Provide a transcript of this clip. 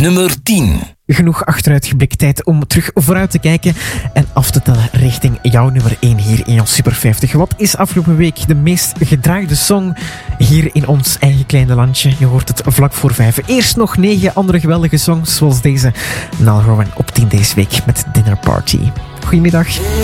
nummer 10. Genoeg achteruitgeblikt, tijd om terug vooruit te kijken en af te tellen richting jouw nummer 1 hier in ons Super 50. Wat is afgelopen week de meest gedraaide song hier in ons eigen kleine landje? Je hoort het vlak voor 5. Eerst nog 9 andere geweldige songs zoals deze. Nile Rowan op 10 deze week met Dinner Party. Goedemiddag.